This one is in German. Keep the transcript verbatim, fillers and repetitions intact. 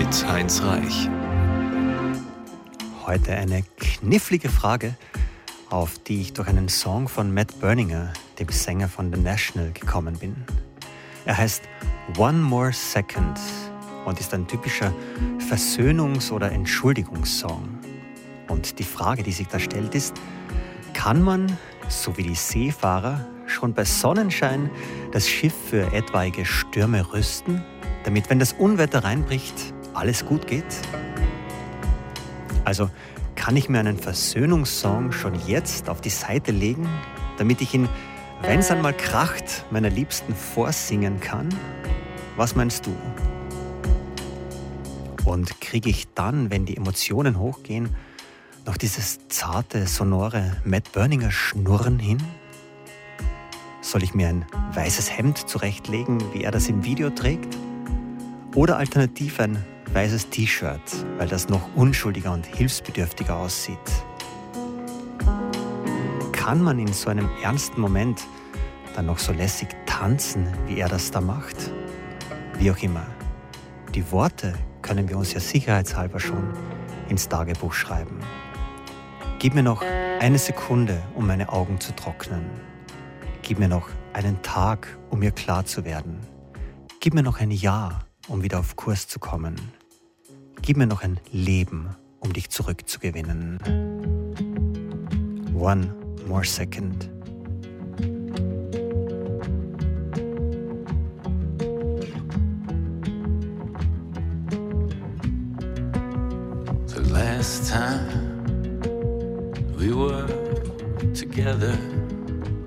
mit Heinz Reich. Heute eine knifflige Frage, auf die ich durch einen Song von Matt Berninger, dem Sänger von The National, gekommen bin. Er heißt One More Second und ist ein typischer Versöhnungs- oder Entschuldigungssong. Und die Frage, die sich da stellt, ist: Kann man, so wie die Seefahrer, schon bei Sonnenschein das Schiff für etwaige Stürme rüsten, damit, wenn das Unwetter reinbricht, alles gut geht? Also kann ich mir einen Versöhnungssong schon jetzt auf die Seite legen, damit ich ihn, wenn es einmal kracht, meiner Liebsten vorsingen kann? Was meinst du? Und kriege ich dann, wenn die Emotionen hochgehen, noch dieses zarte, sonore Matt Berninger Schnurren hin? Soll ich mir ein weißes Hemd zurechtlegen, wie er das im Video trägt? Oder alternativ ein weißes T-Shirt, weil das noch unschuldiger und hilfsbedürftiger aussieht? Kann man in so einem ernsten Moment dann noch so lässig tanzen, wie er das da macht? Wie auch immer. Die Worte können wir uns ja sicherheitshalber schon ins Tagebuch schreiben. Gib mir noch eine Sekunde, um meine Augen zu trocknen. Gib mir noch einen Tag, um mir klar zu werden. Gib mir noch ein Jahr, um wieder auf Kurs zu kommen. Gib mir noch ein Leben, um dich zurückzugewinnen. One more second. The last time we were together,